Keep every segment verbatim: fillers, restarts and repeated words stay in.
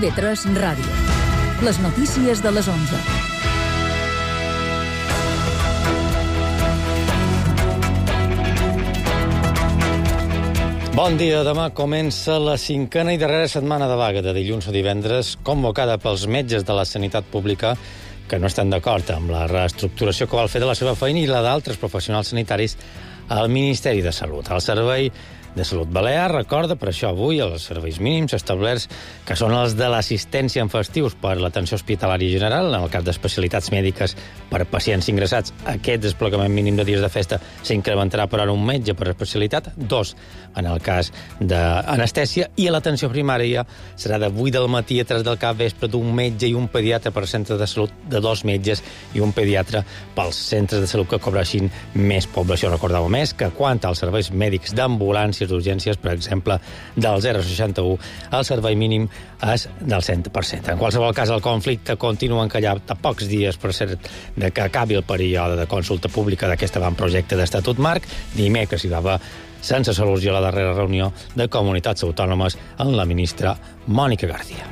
be tres Ràdio. Les notícies de les onze. Bon dia. Demà comença la cinquena i darrera setmana de vaga de dilluns a divendres, convocada pels metges de la sanitat pública que no estan d'acord amb la reestructuració que vol fer de la seva feina i la d'altres professionals sanitaris al Ministeri de Salut. El Servei de Salut Balear recorda per això avui els serveis mínims establerts, que són els de l'assistència en festius per l'atenció hospitalària general, en el cas d'especialitats mèdiques per pacients ingressats. Aquest desplegament mínim de dies de festa s'incrementarà per hora un metge per especialitat, dos en el cas d'anestèsia, i a l'atenció primària serà de vuit del matí a tres del cap vespre d'un metge i un pediatre per centre de salut, de dos metges i un pediatre pels centres de salut que cobreixin més població. Recordeu més que quant als serveis mèdics d'ambulància d'urgències, per exemple, del zero coma seixanta-u, el servei mínim és del cent per cent. En qualsevol cas, el conflicte continua encallat a pocs dies, per cert, de que acabi el període de consulta pública d'aquest avantprojecte d'Estatut Marc. Dimecres hi va haver sense solució a la darrera reunió de comunitats autònomes amb la ministra Mònica García.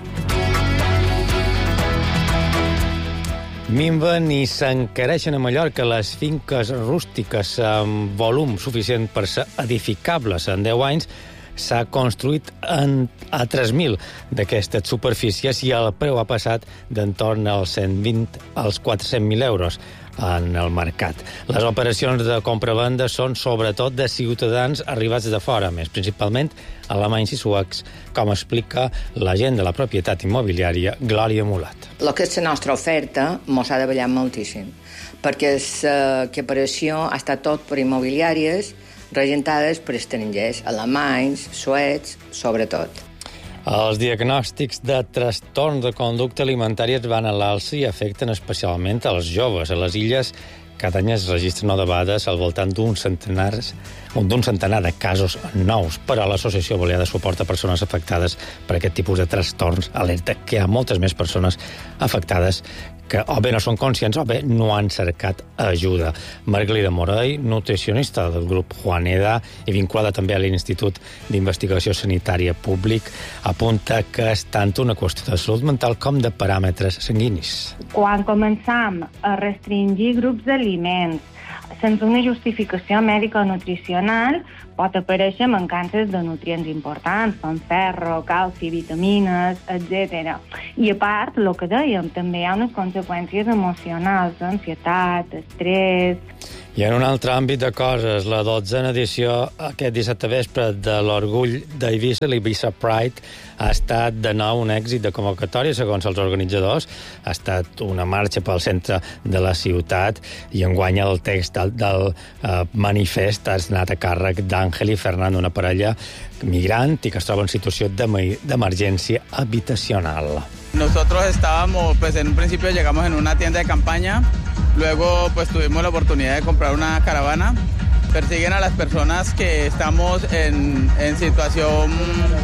Minven i s'encareixen a Mallorca les finques rústiques amb volum suficient per ser edificables. En deu anys s'ha construït en, a tres mil d'aquestes superfícies i el preu ha passat d'entorn als cent vint als quatre-cents mil euros en el mercat. Les operacions de compra-venda són sobretot de ciutadans arribats de fora, més principalment alemanys i suecs, com explica l'agent de la propietat immobiliària, Glòria Mulat. El que és la nostra oferta mos ha de ballar moltíssim, perquè l'equiparació ha estat tot per immobiliàries regentades per estrangers, alemanys, suecs, sobretot. Els diagnòstics de trastorn de conducta alimentària van a l'alça i afecten especialment als joves. A les illes cada any es registren o debades al voltant d'un centenar, d'un centenar de casos nous, però l'Associació Balear de Suport a Persones Afectades per aquest tipus de trastorns alerta que hi ha moltes més persones afectades que o bé no són conscients o bé no han cercat ajuda. Margalida Morell, nutricionista del grup Juaneda i vinculada també a l'Institut d'Investigació Sanitària Públic, apunta que és tant una qüestió de salut mental com de paràmetres sanguinis. Quan començam a restringir grups d'aliments sense una justificació mèdica o nutricional, pot aparèixer mancances de nutrients importants, com ferro, calci, vitamines, etcètera. I a part, el que dèiem, també hi ha unes conseqüències emocionals, ansietat, estrès. I en un altre àmbit de coses, la dotzena edició aquest dissabte vespre de l'Orgull d'Eivissa, l'Eivissa Pride, ha estat de nou un èxit de convocatòria, segons els organitzadors. Ha estat una marxa pel centre de la ciutat i enguany el text del, del uh, manifest ha anat a càrrec d'Àngel i Fernando, una parella migrant i que es troba en situació d'emergència habitacional. Nosotros estábamos, pues en un principio llegamos en una tienda de campaña, luego pues tuvimos la oportunidad de comprar una caravana. Persiguen a las personas que estamos en, en situación,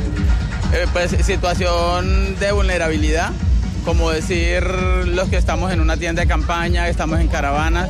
eh, pues situación de vulnerabilidad, como decir los que estamos en una tienda de campaña, estamos en caravanas,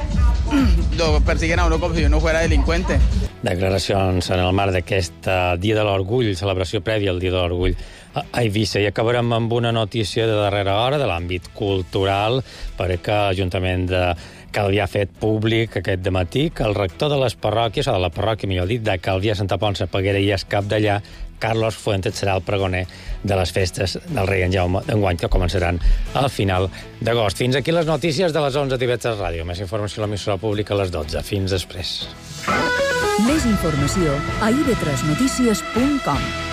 lo persiguen a uno como si uno fuera delincuente. Declaracions en el marc d'aquest Dia de l'Orgull, celebració prèvia al Dia de l'Orgull a Eivissa. I acabarem amb una notícia de darrera hora de l'àmbit cultural, perquè l'Ajuntament de Calvià ha fet públic aquest dematí que el rector de les parròquies, o de la parròquia, millor dit, de Calvià, Santa Ponça, Peguera i Escapdellà, Carlos Fuentes, serà el pregoner de les festes del rei en Jaume d'enguany, que començaran al final d'agost. Fins aquí les notícies de les onze d'I V tres Ràdio. Més informació a l'emissora pública a les dotze. Fins després. Més informació a i ve tres notícies punt com.